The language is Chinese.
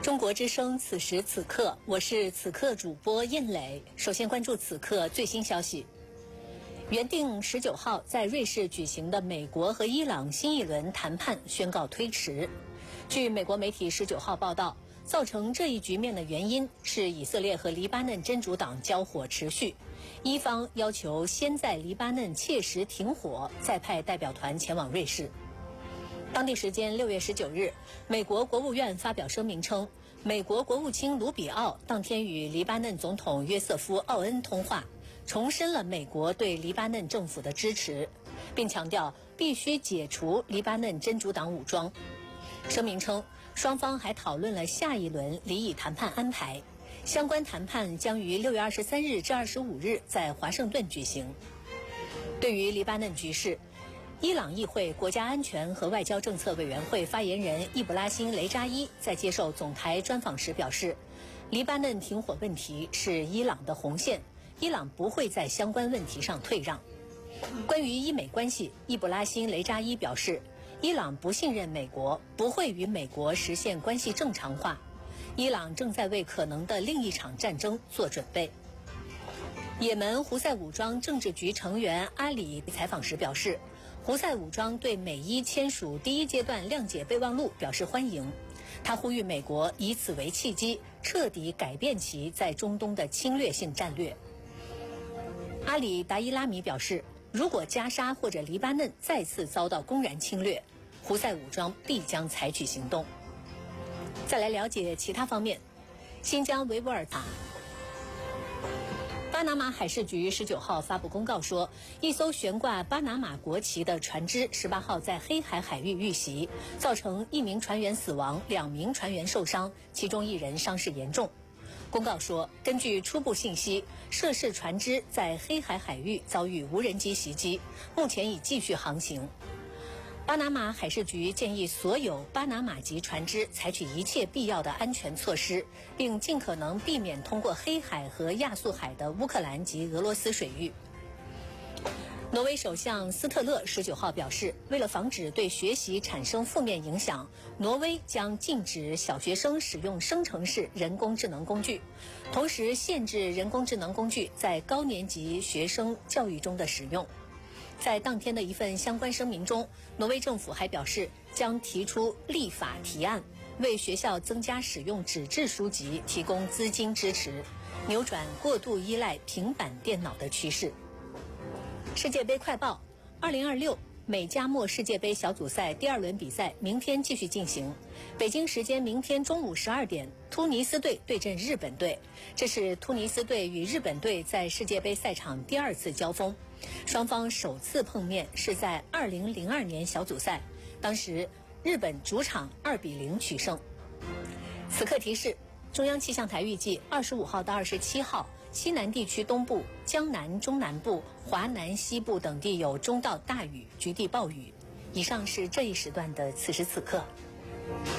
中国之声此时此刻，我是此刻主播燕磊。首先关注此刻最新消息。原定19号在瑞士举行的美国和伊朗新一轮谈判宣告推迟。据美国媒体19号报道，造成这一局面的原因是以色列和黎巴嫩真主党交火持续，伊方要求先在黎巴嫩切实停火，再派代表团前往瑞士。当地时间6月19日，美国国务院发表声明称，美国国务卿卢比奥当天与黎巴嫩总统约瑟夫·奥恩通话，重申了美国对黎巴嫩政府的支持，并强调必须解除黎巴嫩真主党武装。声明称，双方还讨论了下一轮黎以谈判安排，相关谈判将于6月23日至25日在华盛顿举行。对于黎巴嫩局势，伊朗议会国家安全和外交政策委员会发言人易卜拉欣·雷扎伊在接受总台专访时表示，黎巴嫩停火问题是伊朗的红线，伊朗不会在相关问题上退让。关于伊美关系，易卜拉欣·雷扎伊表示，伊朗不信任美国，不会与美国实现关系正常化，伊朗正在为可能的另一场战争做准备。也门胡塞武装政治局成员阿里采访时表示，胡塞武装对美伊签署第一阶段谅解备忘录表示欢迎，他呼吁美国以此为契机，彻底改变其在中东的侵略性战略。阿里达伊拉米表示，如果加沙或者黎巴嫩再次遭到公然侵略，胡塞武装必将采取行动。再来了解其他方面，新疆维吾尔巴拿马海事局19号发布公告说，一艘悬挂巴拿马国旗的船只18号在黑海海域遇袭，造成1名船员死亡，2名船员受伤，其中1人伤势严重。公告说，根据初步信息，涉事船只在黑海海域遭遇无人机袭击，目前已继续航行。巴拿马海事局建议所有巴拿马籍船只采取一切必要的安全措施，并尽可能避免通过黑海和亚速海的乌克兰及俄罗斯水域。挪威首相斯特勒19号表示，为了防止对学习产生负面影响，挪威将禁止小学生使用生成式人工智能工具，同时限制人工智能工具在高年级学生教育中的使用。在当天的一份相关声明中，挪威政府还表示将提出立法提案，为学校增加使用纸质书籍提供资金支持，扭转过度依赖平板电脑的趋势。世界杯快报，2026美加墨世界杯小组赛第2轮比赛明天继续进行。北京时间明天中午12点，突尼斯队对阵日本队，这是突尼斯队与日本队在世界杯赛场第2次交锋。双方首次碰面是在2002年小组赛，当时日本主场2比0取胜。此刻提示，中央气象台预计25号到27号，西南地区东部、江南中南部、华南西部等地有中到大雨，局地暴雨。以上是这一时段的此时此刻。